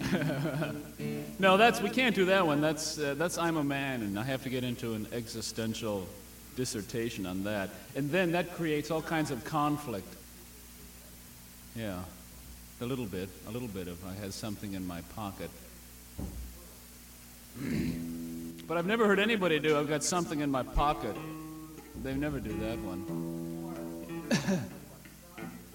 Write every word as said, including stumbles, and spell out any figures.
No, that's we can't do that one. That's uh, that's I'm a man, and I have to get into an existential dissertation on that, and then that creates all kinds of conflict. Yeah, a little bit, a little bit of I had something in my pocket. But I've never heard anybody do I've got something in my pocket. They never do that one.